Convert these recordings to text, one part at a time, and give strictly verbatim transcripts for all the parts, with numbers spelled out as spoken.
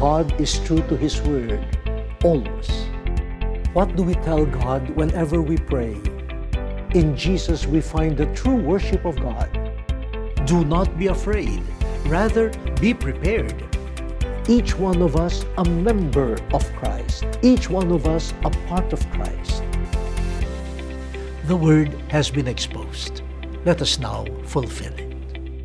God is true to His word, always. What do we tell God whenever we pray? In Jesus we find the true worship of God. Do not be afraid, rather be prepared. Each one of us a member of Christ, each one of us a part of Christ. The word has been exposed. Let us now fulfill it.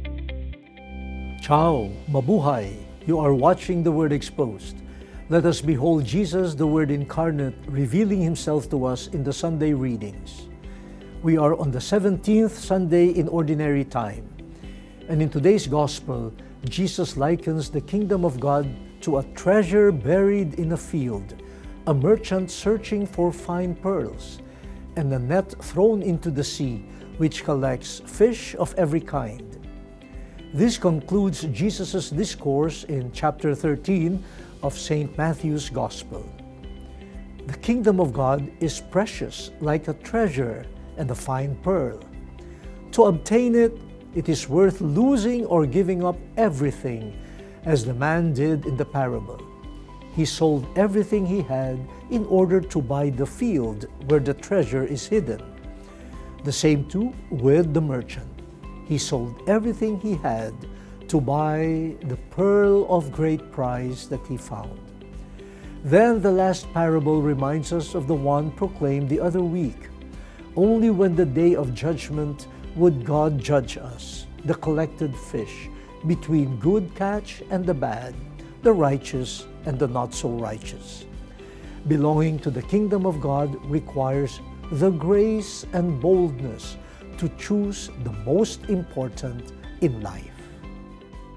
Ciao, mabuhay! You are watching The Word Exposed. Let us behold Jesus, the Word incarnate, revealing Himself to us in the Sunday readings. We are on the seventeenth Sunday in Ordinary Time. And in today's Gospel, Jesus likens the kingdom of God to a treasure buried in a field, a merchant searching for fine pearls, and a net thrown into the sea, which collects fish of every kind. This concludes Jesus' discourse in chapter thirteen of Saint Matthew's Gospel. The kingdom of God is precious, like a treasure and a fine pearl. To obtain it, it is worth losing or giving up everything, as the man did in the parable. He sold everything he had in order to buy the field where the treasure is hidden. The same too with the merchant. He sold everything he had to buy the pearl of great price that he found. Then the last parable reminds us of the one proclaimed the other week. Only when the day of judgment would God judge us, the collected fish, between good catch and the bad, the righteous and the not so righteous. Belonging to the kingdom of God requires the grace and boldness to choose the most important in life.